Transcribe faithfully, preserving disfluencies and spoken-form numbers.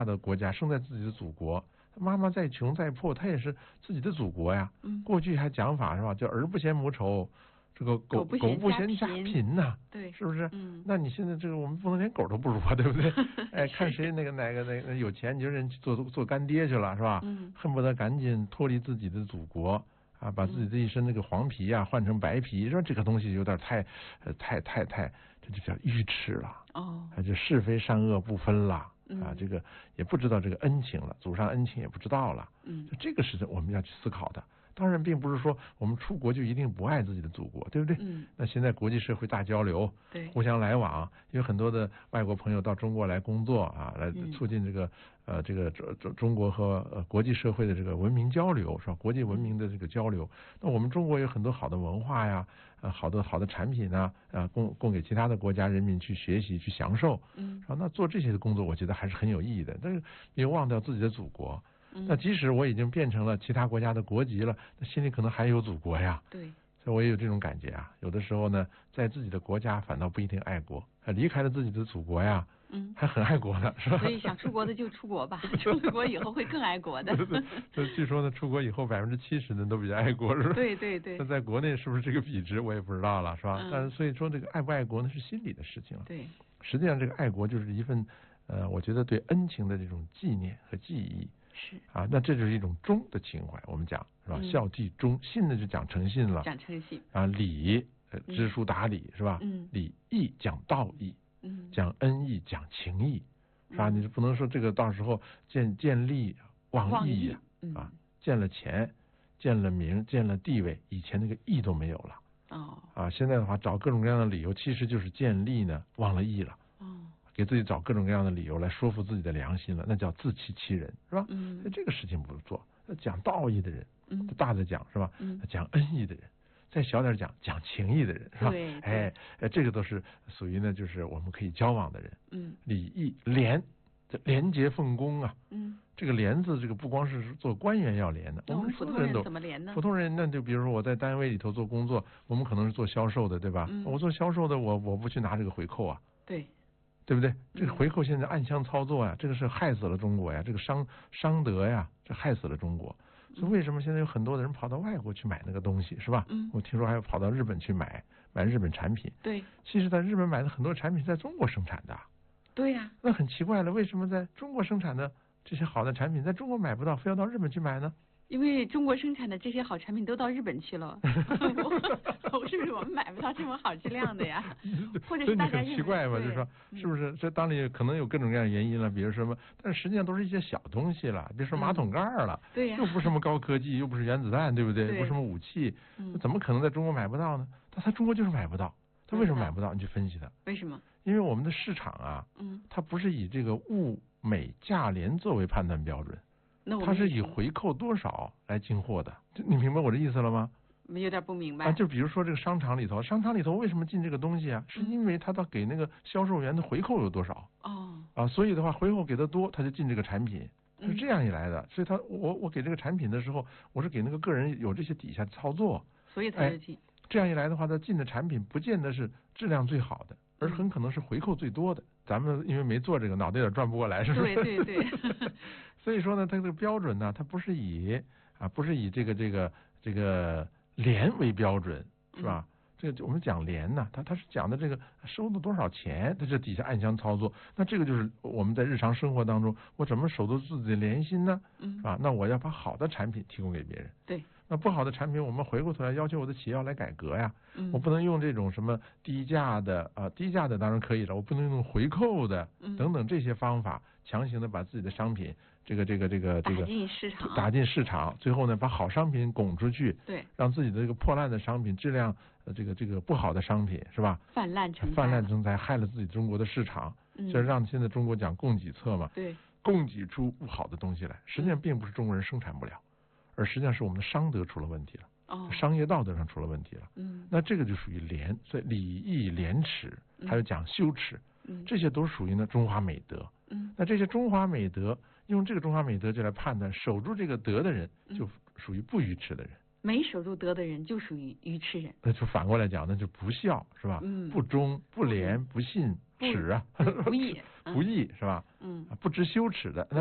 的国家，生在自己的祖国。妈妈再穷再破，她也是自己的祖国呀。 嗯， 过去还讲法是吧？叫儿不嫌母丑，这个狗狗狗不嫌家贫呐， 对， 是不是？ 嗯， 那你现在这个我们不能连狗都不如啊，对不对？哎，看谁那个哪个那个有钱，你就人去做做干爹去了，是吧？ 嗯， 恨不得赶紧脱离自己的祖国啊，把自己的一身那个黄皮啊换成白皮，说这个东西有点太呃太太太，这就叫愚痴了。 哦， 啊，就是非善恶不分了。啊， 嗯， 这个也不知道这个恩情了，祖上恩情也不知道了。 嗯， 这个是我们要去思考的。当然，并不是说我们出国就一定不爱自己的祖国，对不对？ 嗯， 那现在国际社会大交流， 对， 互相来往，有很多的外国朋友到中国来工作啊，来促进这个、嗯、呃这个中中中国和呃国际社会的这个文明交流，是吧？国际文明的这个交流。那我们中国有很多好的文化呀，呃，好的好的产品呢，啊，供供给其他的国家人民去学习去享受。 嗯， 那做这些的工作，我觉得还是很有意义的。但是别忘掉自己的祖国。那即使我已经变成了其他国家的国籍了，那心里可能还有祖国呀。 对， 所以我也有这种感觉啊。有的时候呢，在自己的国家反倒不一定爱国，离开了自己的祖国呀， 嗯， 还很爱国的，是吧？ 所以想出国的就出国吧，出了国以后会更爱国的。 这据说呢，出国以后百分之七十的都比较爱国，是吧？ 对对对。 那在国内是不是这个比值，我也不知道了，是吧？ 嗯、 但是所以说，这个爱不爱国呢，是心理的事情了。 对， 实际上这个爱国就是一份，呃，我觉得对恩情的这种纪念和记忆。 是啊，那这就是一种忠的情怀，我们讲是吧？ 嗯、 孝悌忠，信呢就讲诚信了， 讲诚信啊，礼，呃，知书达理、嗯、是吧？ 嗯， 礼义讲道义， 嗯， 讲恩义，讲情义，是吧？ 嗯、 你不能说这个到时候见见利忘义呀、 嗯， 啊，见了钱，见了名，见了地位，以前那个义都没有了。 哦， 啊，现在的话找各种各样的理由，其实就是见利呢忘了义了。 哦。 给自己找各种各样的理由来说服自己的良心了，那叫自欺欺人，是吧？ 嗯， 这个事情不做。讲道义的人， 嗯， 大的讲是吧？ 嗯， 讲恩义的人，再小点讲讲情义的人，是吧？ 对， 哎，这个都是属于呢，就是我们可以交往的人。 嗯， 礼义廉，这廉洁奉公啊。 嗯， 这个廉字，这个不光是做官员要廉的，我们普通人怎么廉呢？ 普通人那就比如说我在单位里头做工作，我们可能是做销售的，对吧？ 嗯、 我做销售的，我我不去拿这个回扣啊。 对。 对不对？这个回扣现在暗箱操作呀，这个是害死了中国呀，这个商商德呀，这害死了中国。所以为什么现在有很多的人跑到外国去买那个东西，是吧？ 嗯， 我听说还有跑到日本去买买日本产品。 对， 其实在日本买的很多产品在中国生产的。 对呀、啊， 那很奇怪了，为什么在中国生产的这些好的产品在中国买不到，非要到日本去买呢？ 因为中国生产的这些好产品都到日本去了，我是不是我们买不到这么好质量的呀？或者是大家认为很奇怪嘛，就是说是不是？这当然可能有各种各样的原因了，比如什么，但是实际上都是一些小东西了，别说马桶盖了， 嗯、对呀、 啊，又不是什么高科技，又不是原子弹，对不对？ 对， 不是什么武器， 嗯、 怎么可能在中国买不到呢？他在中国就是买不到，他为什么买不到？你去分析它。 为什么？ 因为我们的市场啊， 嗯， 它不是以这个物美价廉作为判断标准。它是以回扣多少来进货的，你明白我的意思了吗？ 有点不明白啊。就比如说这个商场里头，商场里头为什么进这个东西啊？是因为他到给那个销售员的回扣有多少？ 哦。 啊，所以的话回扣给的多，他就进这个产品，是这样一来的。嗯、所以他我我给这个产品的时候，我是给那个个人有这些底下操作， 所以才进、哎。 这样一来的话，他进的产品不见得是质量最好的，而很可能是回扣最多的。咱们因为没做这个，脑袋有点转不过来，是不是？ 对对对。 所以说呢，它这个标准呢，它不是以啊，不是以这个这个这个廉为标准，是吧？嗯、这个我们讲廉呢，它它是讲的这个收的多少钱，它这底下暗箱操作。那这个就是我们在日常生活当中，我怎么守住自己的廉心呢？ 嗯， 是吧？那我要把好的产品提供给别人。 对。 那不好的产品，我们回过头来要求我的企业要来改革呀。 嗯、 我不能用这种什么低价的啊、呃，低价的当然可以了，我不能用回扣的等等这些方法，强行的把自己的商品这个这个这个这个打进市场， 打进市场，最后呢把好商品拱出去， 对， 让自己的这个破烂的商品、质量呃这个这个不好的商品是吧？ 泛滥成灾， 泛滥成灾，害了自己中国的市场。 嗯， 这让现在中国讲供给侧嘛， 对， 供给出不好的东西来，实际上并不是中国人生产不了，而实际上是我们的商德出了问题了。 哦， 商业道德上出了问题了， 嗯， 那这个就属于廉，所以礼义廉耻，还有讲羞耻， 嗯， 这些都属于呢中华美德， 嗯， 那这些中华美德，用这个中华美德就来判断，守住这个德的人就属于不愚痴的人， 没守住德的人就属于愚痴人。 那就反过来讲，那就不孝是吧？ 嗯， 不忠、不廉、不信、耻啊， 不义， 不义是吧？ 嗯， 不知羞耻的。